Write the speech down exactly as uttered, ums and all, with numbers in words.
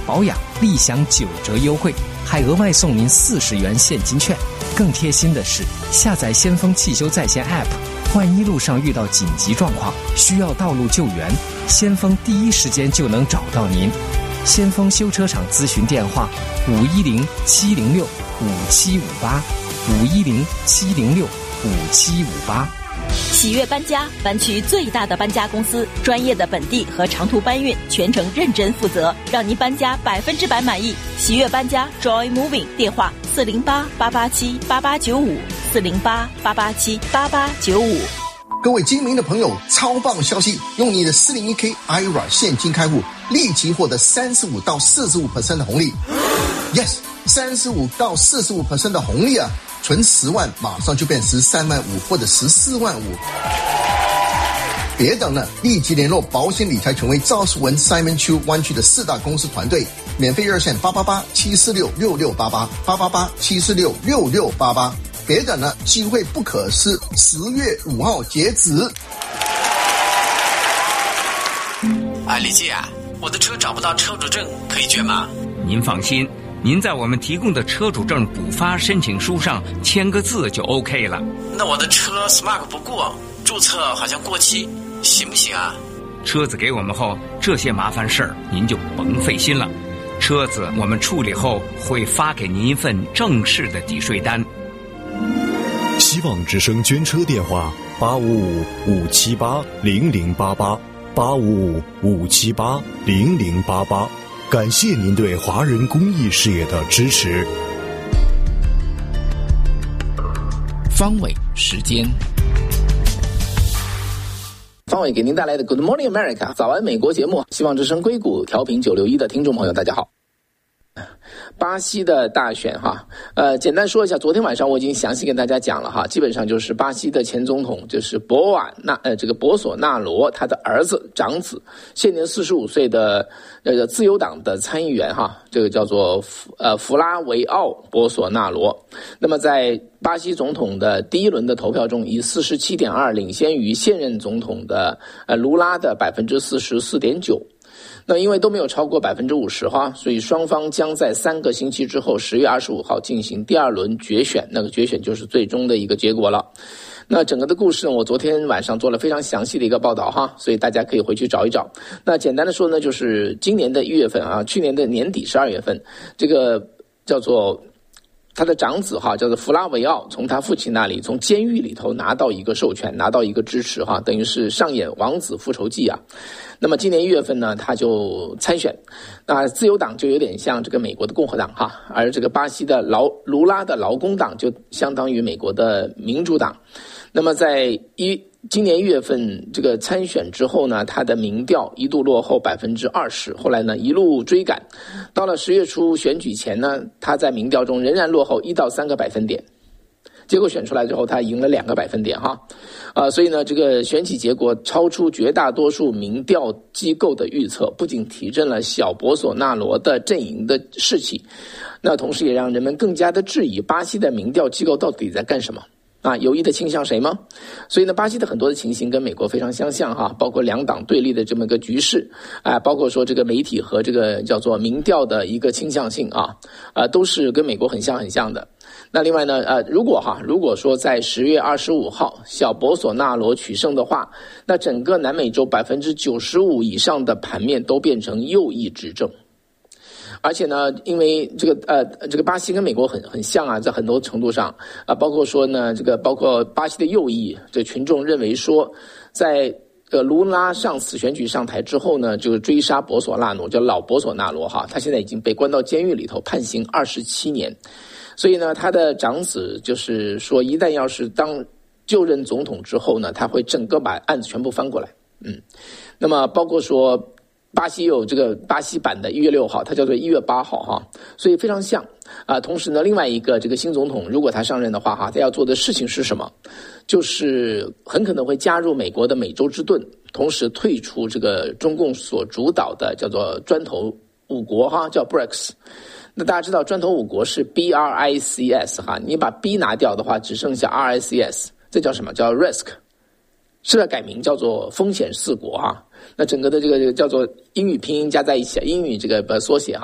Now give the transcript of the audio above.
保养立享九折优惠，还额外送您四十元现金券。更贴心的是，下载先锋汽修在线 App， 万一路上遇到紧急状况，需要道路救援，先锋第一时间就能找到您。先锋修车厂咨询电话：五一零七零六五七五八，五一零七零六五七五八。 喜悦搬家，湾区最大的搬家公司，专业的本地和长途搬运，全程认真负责，让您搬家百分之百满意。喜悦搬家 Joy Moving 电话：四零八八八七八八九五，四零八八八七八八九五。 各位精明的朋友，超棒消息！用你的四零一 K I R A 现金开户，立即获得三十五到四十五 percent 的红利。Yes， 三十五到四十五 percent 的红利啊！存十万，马上就变十三万五或者十四万五。别等了，立即联络保险理财权威赵世文 Simon Chu 湾区的四大公司团队，免费热线八八八七四六六六八八八八八七四六六六八八。别等了，机会不可失，十月五号截止。 啊，李记啊，我的车找不到车主证，可以捐吗？ 您放心。您在我们提供的车主证补发申请书上签个字就 OK 了。 那我的车 Smart 不过，注册好像过期，行不行啊？ 车子给我们后，这些麻烦事儿您就甭费心了。车子我们处理后会发给您一份正式的抵税单。 希望之声捐车电话：八五五五七八零零八八，八五五五七八零零八八。感谢您对华人公益事业的支持。 方伟时间， 方伟给您带来的 Good Morning America 早安美国节目，希望之声硅谷调频九六一的听众朋友，大家好。巴西的大选哈，呃，简单说一下，昨天晚上我已经详细跟大家讲了哈，基本上就是巴西的前总统就是博瓦纳呃这个博索纳罗他的儿子长子，现年四十五岁的呃自由党的参议员哈，这个叫做呃弗拉维奥博索纳罗。那么在巴西总统的第一轮的投票中，以 四十七点二 领先于现任总统的呃卢拉的 百分之四十四点九。那因为都没有超过 百分之五十 哈，所以双方将在三个星期之后十月二十五号进行第二轮决选，那个决选就是最终的一个结果了。那整个的故事呢，我昨天晚上做了非常详细的一个报道哈，所以大家可以回去找一找。那简单的说呢，就是今年的一月份啊，去年的年底十二月份，这个叫做他的长子哈，叫做弗拉维奥，从他父亲那里从监狱里头拿到一个授权，拿到一个支持哈，等于是上演王子复仇记啊。那么今年一月份呢，他就参选，那自由党就有点像这个美国的共和党哈，而这个巴西的劳卢拉的劳工党就相当于美国的民主党。那么在一今年一月份这个参选之后呢，他的民调一度落后 百分之二十， 后来呢一路追赶，到了十月初选举前呢，他在民调中仍然落后一到三个百分点。结果选出来之后，他赢了两个百分点哈，啊，所以呢，这个选举结果超出绝大多数民调机构的预测，不仅提振了小博索纳罗的阵营的士气，那同时也让人们更加的质疑巴西的民调机构到底在干什么啊？有意的倾向谁吗？所以呢，巴西的很多的情形跟美国非常相像哈，包括两党对立的这么一个局势啊，包括说这个媒体和这个叫做民调的一个倾向性啊，啊，都是跟美国很像很像的。那另外呢，呃，如果哈，如果说在十月二十五号小博索纳罗取胜的话，那整个南美洲 百分之九十五 以上的盘面都变成右翼执政。而且呢，因为这个呃，这个巴西跟美国很很像啊，在很多程度上啊、呃，包括说呢，这个包括巴西的右翼这群众认为说，在呃卢拉上次选举上台之后呢，就是追杀博索纳罗，叫老博索纳罗哈，他现在已经被关到监狱里头判刑二十七年。所以呢，他的长子就是说，一旦要是当就任总统之后呢，他会整个把案子全部翻过来。嗯，那么包括说，巴西有这个巴西版的一月六号，它叫做一月八号哈，所以非常像啊。同时呢，另外一个这个新总统如果他上任的话哈，他要做的事情是什么？就是很可能会加入美国的美洲之盾，同时退出这个中共所主导的叫做砖头五国哈，叫 B R I C S。那大家知道砖头五国是 B R I C S 哈，你把 B 拿掉的话，只剩下 R I C S， 这叫什么？叫 Risk， 是要改名叫做风险四国哈。那整个的这个这个叫做英语拼音加在一起，英语这个缩写哈。